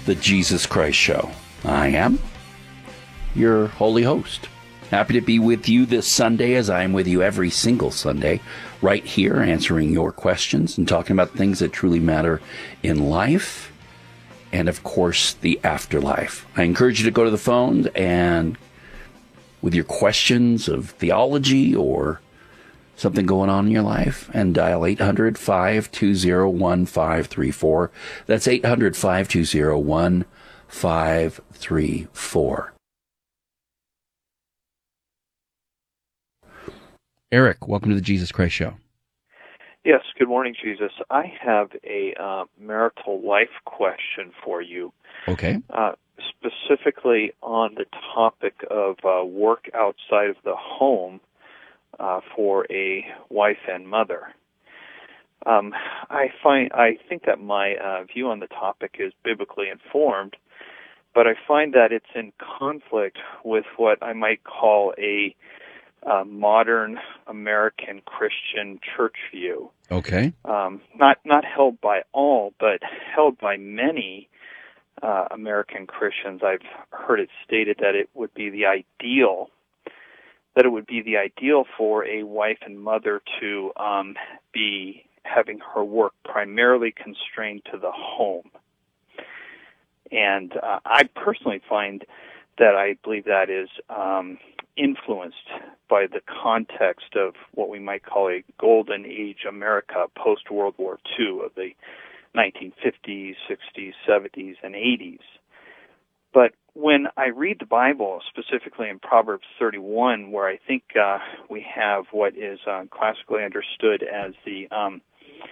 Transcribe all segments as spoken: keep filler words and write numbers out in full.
the Jesus Christ Show. I am your holy host. Happy to be with you this Sunday, as I am with you every single Sunday, right here, answering your questions and talking about things that truly matter in life and, of course, the afterlife. I encourage you to go to the phones and with your questions of theology or something going on in your life, and dial eight hundred, five two zero, one five three four. That's eight hundred, five two zero, one five three four. Eric, welcome to the Jesus Christ Show. Yes, good morning, Jesus. I have a uh, marital life question for you. Okay. Uh, specifically on the topic of uh, work outside of the home uh, for a wife and mother. Um, I find I think that my uh, view on the topic is biblically informed, but I find that it's in conflict with what I might call a Uh, modern American Christian church view. Okay. Um, not not held by all, but held by many uh, American Christians. I've heard it stated that it would be the ideal, that it would be the ideal for a wife and mother to um, be having her work primarily constrained to the home. And uh, I personally find that I believe that is um, influenced by the context of what we might call a golden age America post-World War Two of the nineteen fifties, sixties, seventies, and eighties. But when I read the Bible, specifically in Proverbs thirty-one, where I think uh, we have what is uh, classically understood as the um,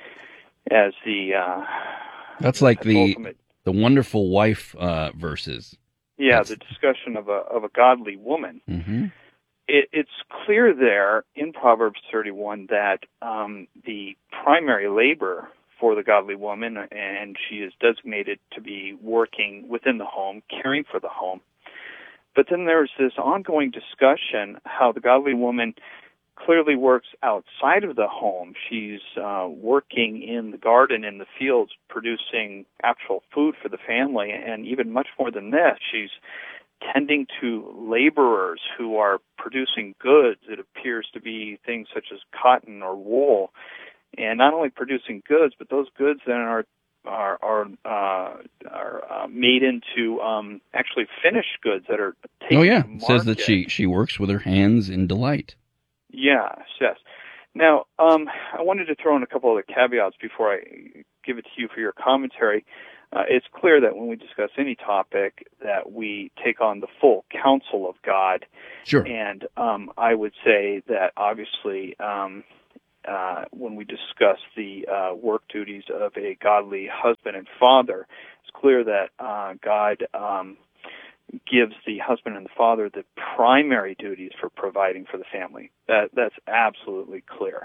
as the uh, that's like the ultimate, the wonderful wife uh, verses. Yeah, That's... the discussion of a of a godly woman. Mm-hmm. It, it's clear there in Proverbs thirty-one that um, the primary labor for the godly woman, and she is designated to be working within the home, caring for the home. But then there's this ongoing discussion how the godly woman clearly works outside of the home. She's uh, working in the garden, in the fields, producing actual food for the family, and even much more than this, she's tending to laborers who are producing goods. It appears to be things such as cotton or wool, and not only producing goods, but those goods then are are are, uh, are uh, made into um, actually finished goods that are taken oh yeah, to it says that market. she she works with her hands in delight. Yes, yes. Now, um, I wanted to throw in a couple of caveats before I give it to you for your commentary. Uh, it's clear that when we discuss any topic that we take on the full counsel of God. Sure. And um, I would say that obviously um, uh, when we discuss the uh, work duties of a godly husband and father, it's clear that uh, God um, gives the husband and the father the primary duties for providing for the family. That that's absolutely clear.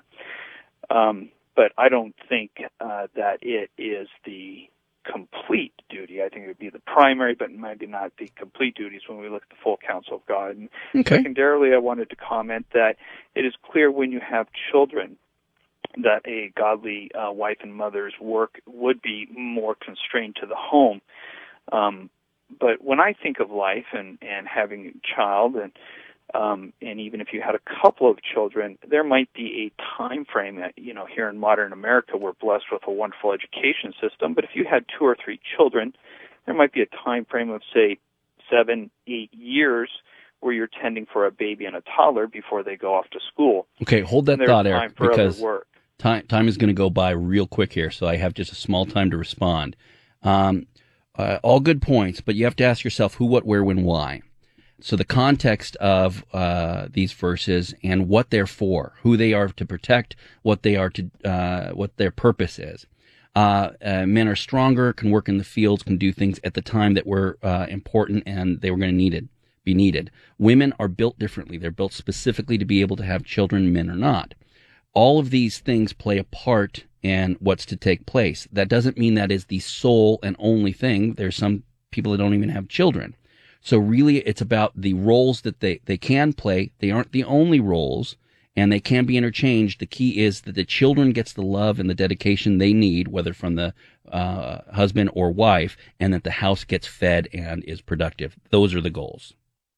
Um, but I don't think uh, that it is the complete duty. I think it would be the primary, but maybe not the complete duties when we look at the full counsel of God. And okay. Secondarily, I wanted to comment that it is clear when you have children that a godly uh, wife and mother's work would be more constrained to the home. Um, But when I think of life and, and having a child, and um, and even if you had a couple of children, there might be a time frame that, you know, here in modern America, we're blessed with a wonderful education system. But if you had two or three children, there might be a time frame of, say, seven, eight years where you're tending for a baby and a toddler before they go off to school. Okay, hold that thought, Eric, because work. time time is going to go by real quick here, so I have just a small time to respond. Um Uh, all good points, but you have to ask yourself who, what, where, when, why. So the context of uh, these verses and what they're for, who they are to protect, what they are to, uh, what their purpose is. Uh, uh, men are stronger, can work in the fields, can do things at the time that were uh, important and they were going to need it, be needed. Women are built differently. They're built specifically to be able to have children, men are not. All of these things play a part in what's to take place. That doesn't mean that is the sole and only thing. There's some people that don't even have children. So really it's about the roles that they, they can play. They aren't the only roles. and they can be interchanged. The key is that the children gets the love and the dedication they need, whether from the uh, husband or wife, and that the house gets fed and is productive. Those are the goals.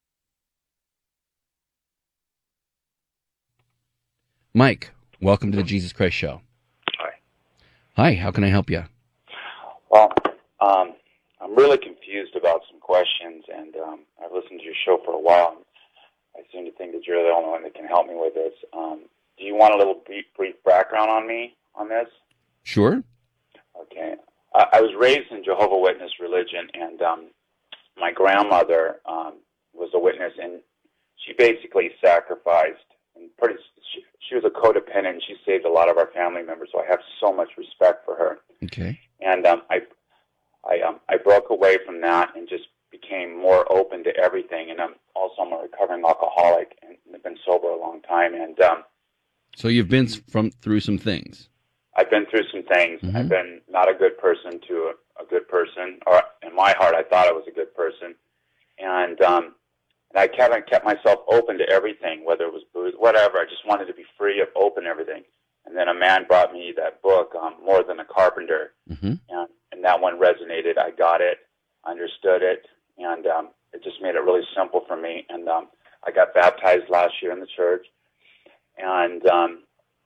Mike, welcome to the Jesus Christ Show. Hi. Hi, how can I help you? Well, um, I'm really confused about some questions, and um, I've listened to your show for a while. I seem to think that you're the only one that can help me with this. Um, do you want a little brief, brief background on me on this? Sure. Okay. I, I was raised in Jehovah's Witness religion, and um, my grandmother um, was a witness, and she basically sacrificed. And pretty, she, she was a codependent. She saved a lot of our family members, so I have so much respect for her. Okay. And um, I, I, um, I broke away from that and just became more open to everything. And I'm also I'm a recovering alcoholic and I've been sober a long time. And um, so you've been from through some things. I've been through some things. Mm-hmm. I've been not a good person to a, a good person, or in my heart, I thought I was a good person. And um, and I kept kept myself open to everything, whether it was booze, whatever. I just wanted to be free of open everything. And then a man brought me that book, um, More Than a Carpenter, mm-hmm. and, and that one resonated. I got it, understood it, and um, it just made it really simple for me. And um, I got baptized last year in the church, and um,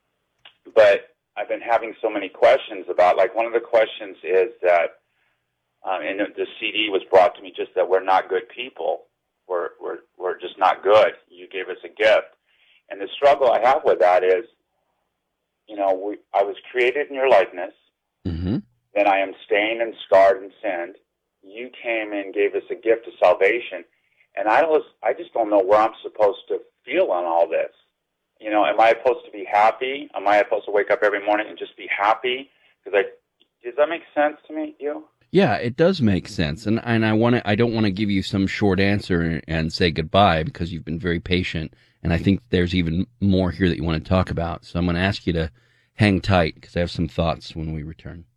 but I've been having so many questions about, like, one of the questions is that, um, and the C D was brought to me just that we're not good people. We're we're we're just not good. You gave us a gift, and the struggle I have with that is, you know, we, I was created in your likeness. Mm-hmm. Then I am stained and scarred and sinned. You came and gave us a gift of salvation, and I was I just don't know where I'm supposed to feel on all this. You know, am I supposed to be happy? Am I supposed to wake up every morning and just be happy? Because I does that make sense to me, you? Yeah, it does make sense, and and I want to. I don't want to give you some short answer and say goodbye because you've been very patient, and I think there's even more here that you want to talk about. So I'm going to ask you to hang tight because I have some thoughts when we return.